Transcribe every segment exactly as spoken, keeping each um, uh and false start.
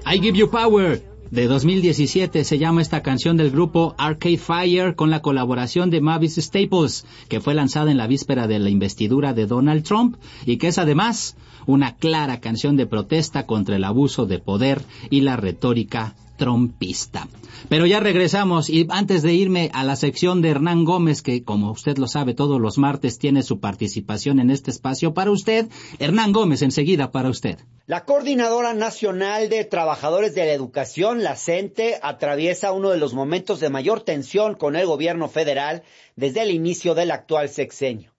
I Give You Power, de dos mil diecisiete, se llama esta canción del grupo Arcade Fire con la colaboración de Mavis Staples, que fue lanzada en la víspera de la investidura de Donald Trump y que es además una clara canción de protesta contra el abuso de poder y la retórica trumpista. Pero ya regresamos, y antes de irme a la sección de Hernán Gómez, que como usted lo sabe todos los martes tiene su participación en este espacio para usted, Hernán Gómez, enseguida para usted. La Coordinadora Nacional de Trabajadores de la Educación, la CENTE, atraviesa uno de los momentos de mayor tensión con el gobierno federal desde el inicio del actual sexenio.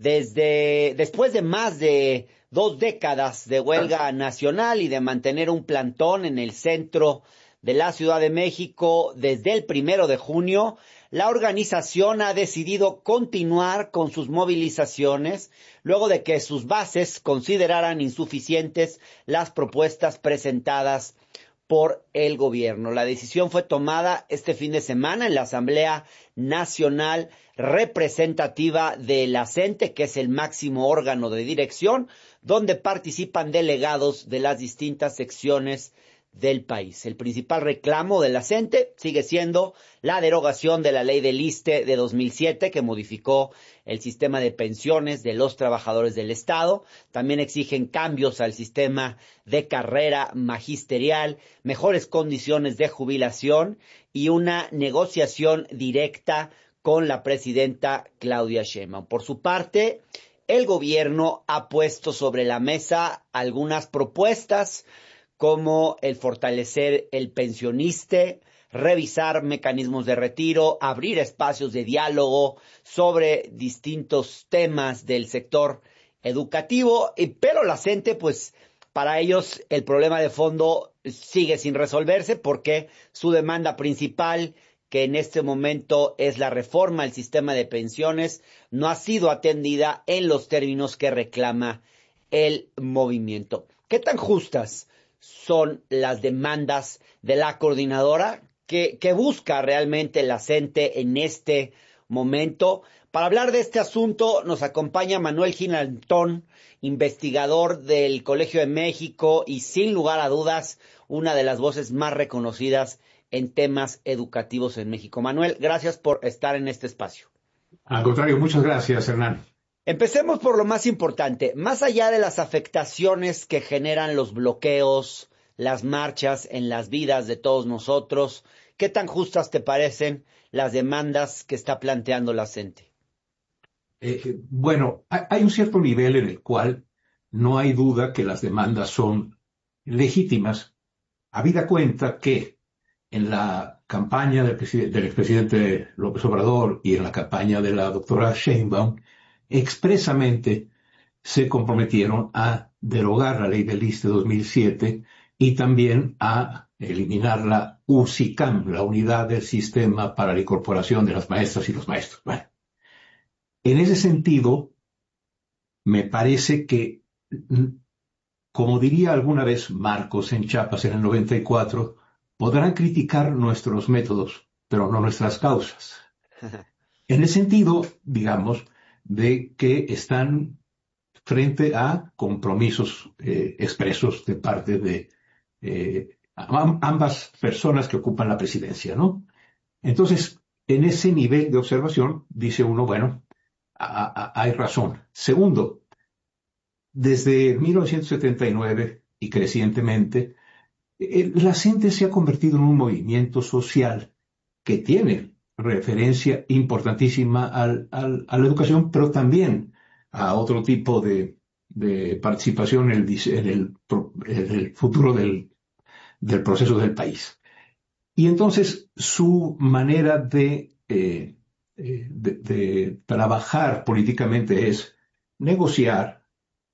Desde después de más de dos décadas de huelga nacional y de mantener un plantón en el centro de la Ciudad de México desde el primero de junio, la organización ha decidido continuar con sus movilizaciones luego de que sus bases consideraran insuficientes las propuestas presentadas por el gobierno. La decisión fue tomada este fin de semana en la Asamblea Nacional Representativa de la CENTE, que es el máximo órgano de dirección, donde participan delegados de las distintas secciones del país. El principal reclamo de la CENTE sigue siendo la derogación de la ley del ISSSTE de dos mil siete, que modificó el sistema de pensiones de los trabajadores del Estado. También exigen cambios al sistema de carrera magisterial, mejores condiciones de jubilación y una negociación directa con la presidenta Claudia Sheinbaum. Por su parte, el gobierno ha puesto sobre la mesa algunas propuestas como el fortalecer el pensioniste, revisar mecanismos de retiro, abrir espacios de diálogo sobre distintos temas del sector educativo, pero la CENTE, pues para ellos el problema de fondo sigue sin resolverse porque su demanda principal, que en este momento es la reforma al sistema de pensiones, no ha sido atendida en los términos que reclama el movimiento. ¿Qué tan justas son las demandas de la coordinadora que, que busca realmente la CENTE en este momento? Para hablar de este asunto nos acompaña Manuel Gilantón, investigador del Colegio de México y sin lugar a dudas una de las voces más reconocidas en temas educativos en México. Manuel, gracias por estar en este espacio. Al contrario, muchas gracias, Hernán. Empecemos por lo más importante. Más allá de las afectaciones que generan los bloqueos, las marchas en las vidas de todos nosotros, ¿qué tan justas te parecen las demandas que está planteando la CENTE? Eh, bueno, hay un cierto nivel en el cual no hay duda que las demandas son legítimas, habida cuenta que en la campaña del, del expresidente López Obrador y en la campaña de la doctora Sheinbaum, expresamente se comprometieron a derogar la ley del ISSSTE dos mil siete y también a eliminar la U S I C A M, la Unidad del Sistema para la Incorporación de las Maestras y los Maestros. Bueno, en ese sentido, me parece que, como diría alguna vez Marcos en Chiapas en el noventa y cuatro, podrán criticar nuestros métodos, pero no nuestras causas. En el sentido, digamos, de que están frente a compromisos eh, expresos de parte de eh, ambas personas que ocupan la presidencia, ¿no? Entonces, en ese nivel de observación, dice uno, bueno, a, a, hay razón. Segundo, desde mil novecientos setenta y nueve y crecientemente, eh, la CENTE se ha convertido en un movimiento social que tiene referencia importantísima al, al, a la educación, pero también a otro tipo de, de participación en el, en el, en el futuro del, del proceso del país. Y entonces su manera de, eh, de, de trabajar políticamente es negociar,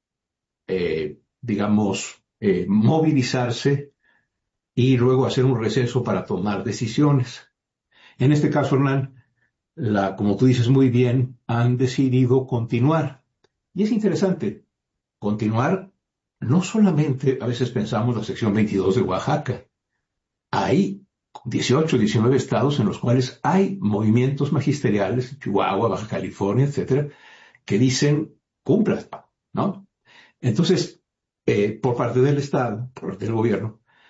eh, digamos, eh, movilizarse y luego hacer un receso para tomar decisiones. En este caso, Hernán, la, como tú dices muy bien, han decidido continuar. Y es interesante, continuar, no solamente, a veces pensamos la sección veintidós de Oaxaca, hay dieciocho, diecinueve estados en los cuales hay movimientos magisteriales, Chihuahua, Baja California, etcétera, que dicen, cumpla, ¿no? Entonces, eh, por parte del Estado, por parte del gobierno,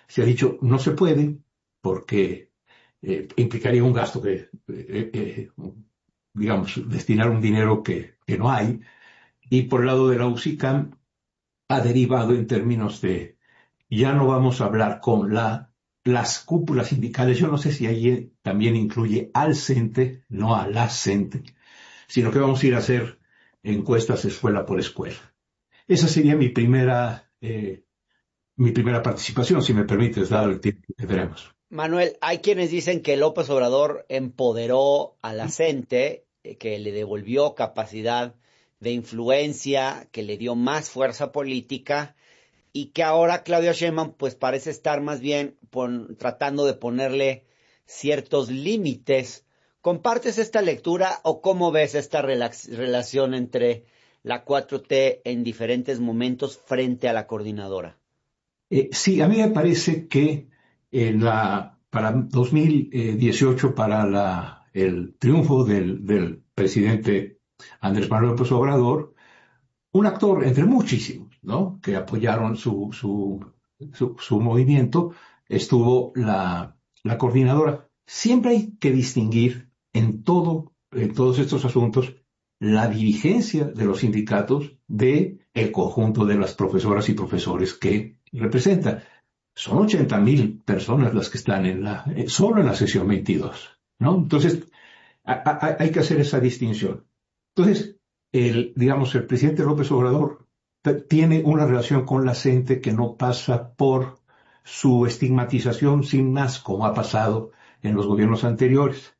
se ha dicho no se puede porque eh, implicaría un gasto que, eh, eh, digamos, destinar un dinero que, que no hay. Y por el lado de la UCICAM ha derivado en términos de ya no vamos a hablar con la, las cúpulas sindicales. Yo no sé si ahí también incluye al CENTE, no a la CENTE, sino que vamos a ir a hacer encuestas escuela por escuela. Esa sería mi primera, eh, mi primera participación, si me permites, dado el tiempo que tenemos. Manuel, hay quienes dicen que López Obrador empoderó a la CENTE, eh, que le devolvió capacidad de influencia, que le dio más fuerza política y que ahora Claudia Sheinbaum pues parece estar más bien pon, tratando de ponerle ciertos límites. ¿Compartes esta lectura o cómo ves esta relax, relación entre la cuatro T en diferentes momentos frente a la coordinadora? Eh, sí, a mí me parece que eh, la, para dos mil dieciocho, para la, el triunfo del, del presidente Andrés Manuel López Obrador, un actor entre muchísimos, ¿no?, que apoyaron su, su, su, su movimiento, estuvo la, la coordinadora. Siempre hay que distinguir en todo, en todos estos asuntos, la dirigencia de los sindicatos de el conjunto de las profesoras y profesores que representa. Son ochenta mil personas las que están en la, solo en la sesión veintidós, ¿no? Entonces, a, a, hay que hacer esa distinción. Entonces, el, digamos, el presidente López Obrador tiene una relación con la CENTE que no pasa por su estigmatización sin más, como ha pasado en los gobiernos anteriores.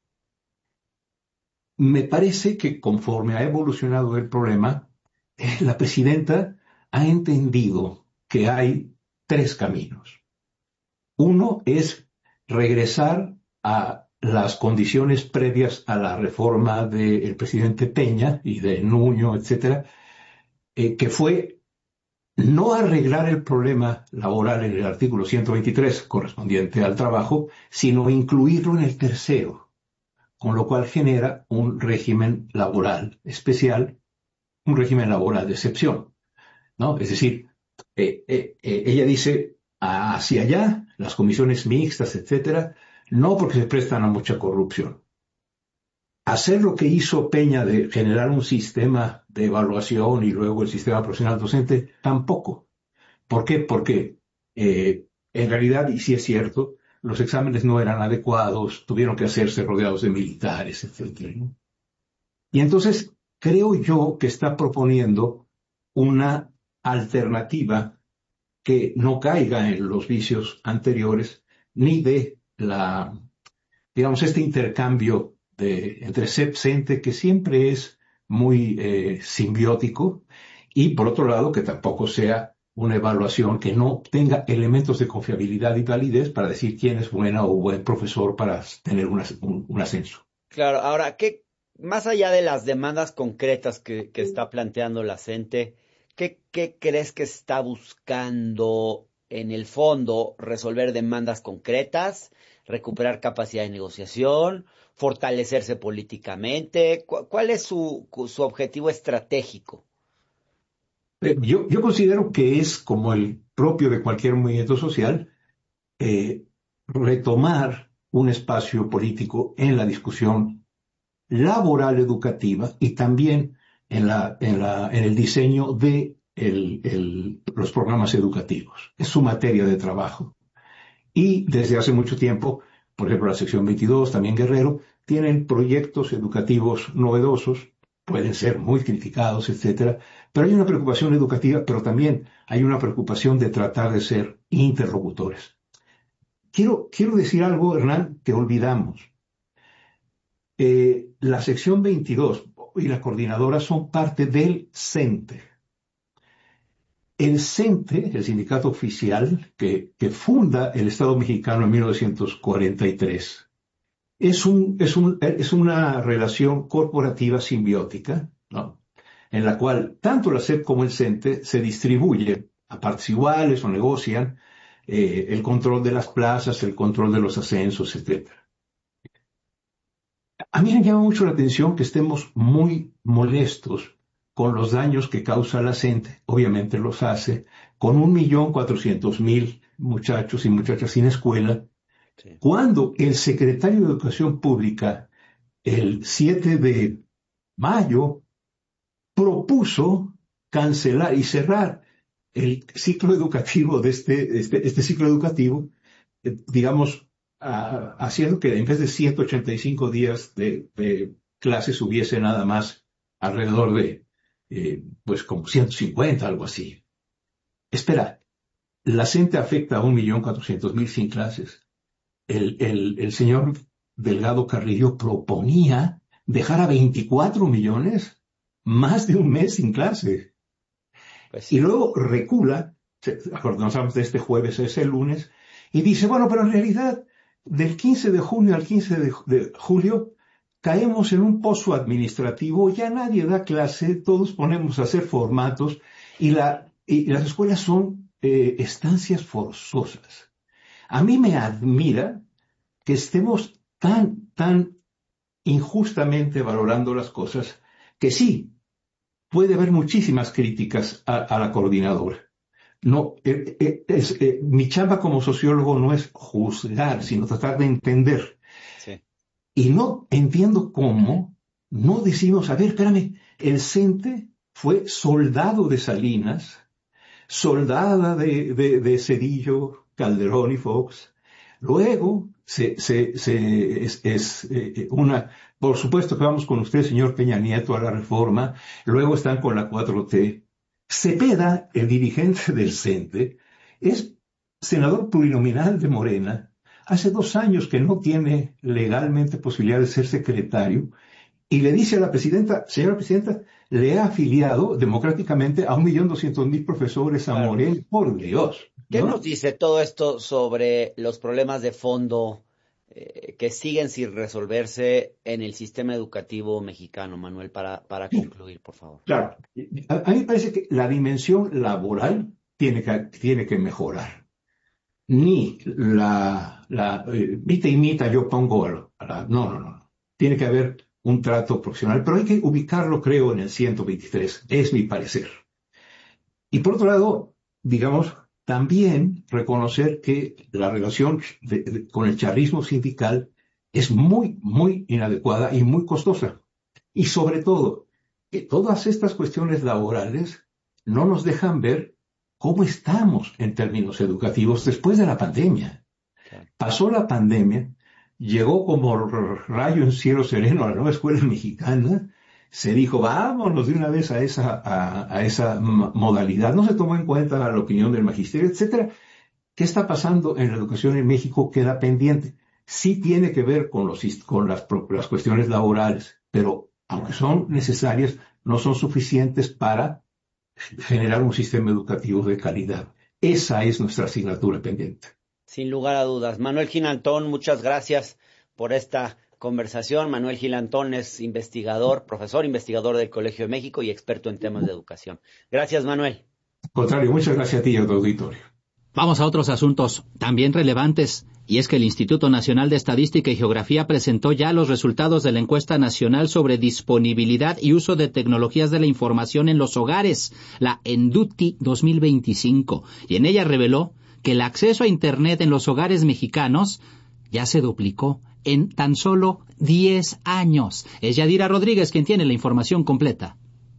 Me parece que conforme ha evolucionado el problema, eh, la presidenta ha entendido que hay tres caminos. Uno es regresar a las condiciones previas a la reforma del presidente Peña y de Nuño, etcétera, eh, que fue no arreglar el problema laboral en el artículo ciento veintitrés correspondiente al trabajo, sino incluirlo en el tercero, con lo cual genera un régimen laboral especial, un régimen laboral de excepción, ¿no? Es decir, eh, eh, eh, ella dice hacia allá, las comisiones mixtas, etcétera, no porque se prestan a mucha corrupción. Hacer lo que hizo Peña de generar un sistema de evaluación y luego el sistema profesional docente, tampoco. ¿Por qué? Porque eh, en realidad, y sí es cierto, los exámenes no eran adecuados, tuvieron que hacerse rodeados de militares, etcétera, ¿no? Y entonces creo yo que está proponiendo una alternativa que no caiga en los vicios anteriores, ni de la, digamos, este intercambio de, entre C E P CENTE, que siempre es muy eh, simbiótico, y por otro lado, que tampoco sea una evaluación que no tenga elementos de confiabilidad y validez para decir quién es buena o buen profesor para tener una, un, un ascenso. Claro, ahora, ¿qué, más allá de las demandas concretas que, que está planteando la CENTE, ¿qué, qué crees que está buscando en el fondo? ¿Resolver demandas concretas, recuperar capacidad de negociación, fortalecerse políticamente? ¿Cuál es su, su objetivo estratégico? Yo, yo considero que es como el propio de cualquier movimiento social, eh, retomar un espacio político en la discusión laboral educativa y también en, la, en, la, en el diseño de el, el, los programas educativos. Es su materia de trabajo. Y desde hace mucho tiempo, por ejemplo, la sección veintidós, también Guerrero, tienen proyectos educativos novedosos, pueden ser muy criticados, etcétera, pero hay una preocupación educativa, pero también hay una preocupación de tratar de ser interlocutores. Quiero, quiero decir algo, Hernán, que olvidamos. Eh, la sección veintidós y la coordinadora son parte del CENTE. El CENTE, el sindicato oficial que, que funda el Estado mexicano en mil novecientos cuarenta y tres, es, un, es, un, es una relación corporativa simbiótica, ¿no?, en la cual tanto la S E P como el CENTE se distribuyen a partes iguales o negocian eh, el control de las plazas, el control de los ascensos, etcétera. A mí me llama mucho la atención que estemos muy molestos con los daños que causa la gente, obviamente los hace, con un millón cuatrocientos mil muchachos y muchachas sin escuela, sí. Cuando el secretario de Educación Pública, el siete de mayo, propuso cancelar y cerrar el ciclo educativo de este, este, este ciclo educativo, eh, digamos, a, haciendo que en vez de ciento ochenta y cinco días de, de clases hubiese nada más alrededor de, eh, pues como ciento cincuenta, algo así. Espera, la gente afecta a un millón cuatrocientos mil sin clases. El, el, el señor Delgado Carrillo proponía dejar a veinticuatro millones más de un mes sin clase. Pues sí. Y luego recula, acordamos de este jueves, es el lunes, y dice, bueno, pero en realidad, del quince de junio al quince de, de julio, caemos en un pozo administrativo, ya nadie da clase, todos ponemos a hacer formatos, y, la, y las escuelas son eh, estancias forzosas. A mí me admira que estemos tan, tan injustamente valorando las cosas, que sí, puede haber muchísimas críticas a, a la coordinadora. No, eh, eh, es, eh, mi chamba como sociólogo no es juzgar, sino tratar de entender. Sí. Y no entiendo cómo no decimos, a ver, espérame, el CENTE fue soldado de Salinas, soldada de, de, de Cedillo, Calderón y Fox. Luego se, se, se, es, es eh, una, por supuesto que vamos con usted, señor Peña Nieto, a la reforma. Luego están con la cuatro T. Cepeda, el dirigente del CENTE, es senador plurinominal de Morena. Hace dos años que no tiene legalmente posibilidad de ser secretario. Y le dice a la presidenta, señora presidenta, le he afiliado democráticamente a un millón doscientos mil profesores a claro. Morena, por Dios. ¿No? ¿Qué nos dice todo esto sobre los problemas de fondo eh, que siguen sin resolverse en el sistema educativo mexicano, Manuel, para, para concluir, por favor? Claro, a, a mí me parece que la dimensión laboral tiene que, tiene que mejorar. Ni la, la eh, mita y mita yo pongo a la, a la, no, no, no. Tiene que haber un trato profesional, pero hay que ubicarlo, creo, en el ciento veintitrés, es mi parecer. Y por otro lado, digamos, también reconocer que la relación de, de, con el charrismo sindical es muy, muy inadecuada y muy costosa. Y sobre todo, que todas estas cuestiones laborales no nos dejan ver cómo estamos en términos educativos después de la pandemia. Pasó la pandemia, llegó como rayo en cielo sereno a la nueva escuela mexicana, se dijo, vámonos de una vez a esa, a, a esa modalidad. No se tomó en cuenta la opinión del magisterio, etcétera. ¿Qué está pasando en la educación en México? Queda pendiente. Sí tiene que ver con, los, con las, las cuestiones laborales, pero aunque son necesarias, no son suficientes para generar un sistema educativo de calidad. Esa es nuestra asignatura pendiente. Sin lugar a dudas. Manuel Gil-Antón, muchas gracias por esta conversación. Manuel Gil-Antón es investigador, profesor investigador del Colegio de México y experto en temas de educación. Gracias, Manuel. Al contrario, muchas gracias a ti y a tu auditorio. Vamos a otros asuntos también relevantes, y es que el Instituto Nacional de Estadística y Geografía presentó ya los resultados de la encuesta nacional sobre disponibilidad y uso de tecnologías de la información en los hogares, la ENDUTI dos mil veinticinco, y en ella reveló que el acceso a Internet en los hogares mexicanos ya se duplicó en tan solo diez años. Es Yadira Rodríguez quien tiene la información completa.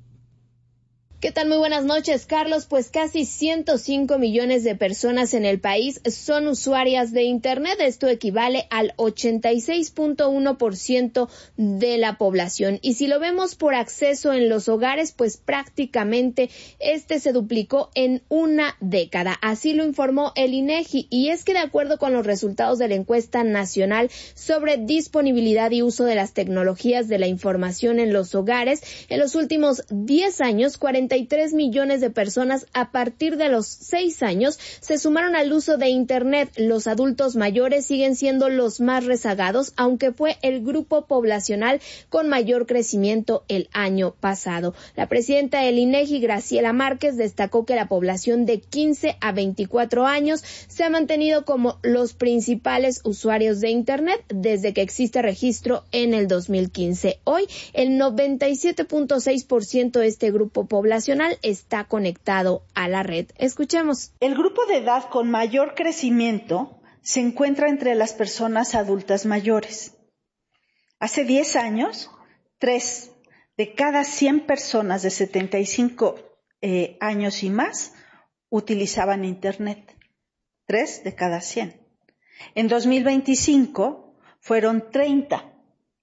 ¿Qué tal? Muy buenas noches, Carlos. Pues casi ciento cinco millones de personas en el país son usuarias de Internet. Esto equivale al ochenta y seis punto uno por ciento de la población. Y si lo vemos por acceso en los hogares, pues prácticamente este se duplicó en una década. Así lo informó el INEGI. Y es que de acuerdo con los resultados de la encuesta nacional sobre disponibilidad y uso de las tecnologías de la información en los hogares, en los últimos diez años, cuarenta noventa y tres millones de personas a partir de los seis años se sumaron al uso de Internet. Los adultos mayores siguen siendo los más rezagados, aunque fue el grupo poblacional con mayor crecimiento el año pasado. La presidenta del INEGI, Graciela Márquez, destacó que la población de quince a veinticuatro años se ha mantenido como los principales usuarios de Internet desde que existe registro en el dos mil quince. Hoy, el noventa y siete punto seis por ciento de este grupo poblacional está conectado a la red. Escuchemos. El grupo de edad con mayor crecimiento se encuentra entre las personas adultas mayores. Hace diez años, tres de cada cien personas de setenta y cinco eh, años y más utilizaban Internet. Tres de cada cien. En dos mil veinticinco fueron treinta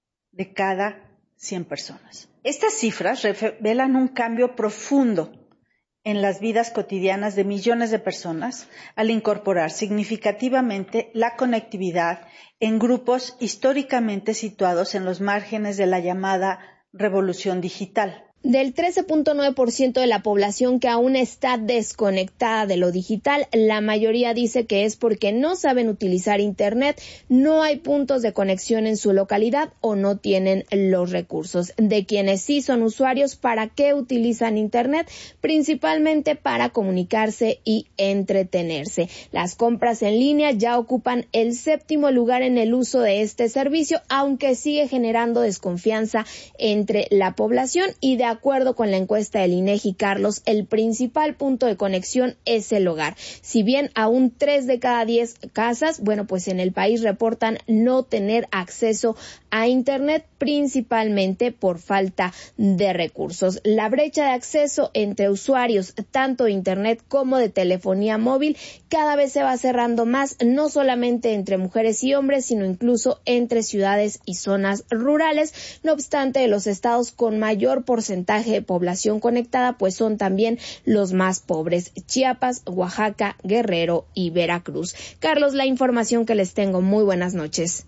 de cada cien personas. Estas cifras revelan un cambio profundo en las vidas cotidianas de millones de personas al incorporar significativamente la conectividad en grupos históricamente situados en los márgenes de la llamada revolución digital. Del trece punto nueve por ciento de la población que aún está desconectada de lo digital, la mayoría dice que es porque no saben utilizar Internet, no hay puntos de conexión en su localidad o no tienen los recursos. De quienes sí son usuarios, ¿para qué utilizan Internet? Principalmente para comunicarse y entretenerse. Las compras en línea ya ocupan el séptimo lugar en el uso de este servicio, aunque sigue generando desconfianza entre la población y de De acuerdo con la encuesta del INEGI, Carlos, el principal punto de conexión es el hogar. Si bien aún tres de cada diez casas, bueno, pues en el país reportan no tener acceso a Internet, principalmente por falta de recursos. La brecha de acceso entre usuarios, tanto de Internet como de telefonía móvil, cada vez se va cerrando más, no solamente entre mujeres y hombres, sino incluso entre ciudades y zonas rurales. No obstante, los estados con mayor porcentaje de población conectada pues son también los más pobres: Chiapas, Oaxaca, Guerrero y Veracruz. Carlos, la información que les tengo. Muy buenas noches.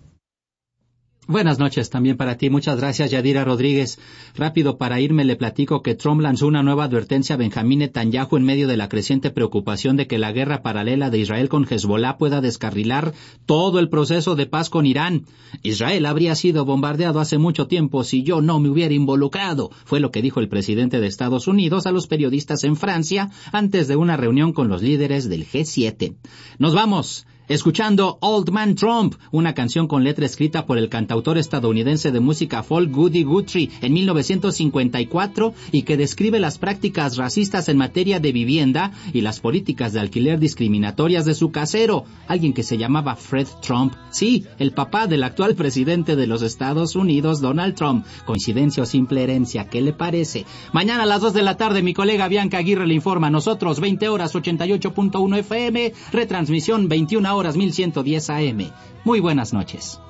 Buenas noches también para ti. Muchas gracias, Yadira Rodríguez. Rápido para irme, le platico que Trump lanzó una nueva advertencia a Benjamín Netanyahu en medio de la creciente preocupación de que la guerra paralela de Israel con Hezbollah pueda descarrilar todo el proceso de paz con Irán. Israel habría sido bombardeado hace mucho tiempo si yo no me hubiera involucrado, fue lo que dijo el presidente de Estados Unidos a los periodistas en Francia antes de una reunión con los líderes del G siete. Nos vamos escuchando Old Man Trump, una canción con letra escrita por el cantautor estadounidense de música folk Woody Guthrie en mil novecientos cincuenta y cuatro y que describe las prácticas racistas en materia de vivienda y las políticas de alquiler discriminatorias de su casero, alguien que se llamaba Fred Trump. Sí, el papá del actual presidente de los Estados Unidos, Donald Trump. Coincidencia o simple herencia, ¿qué le parece? Mañana a las dos de la tarde mi colega Bianca Aguirre le informa. Nosotros veinte horas ochenta y ocho punto uno F M, retransmisión veintiuna horas mil ciento diez A M. Muy buenas noches.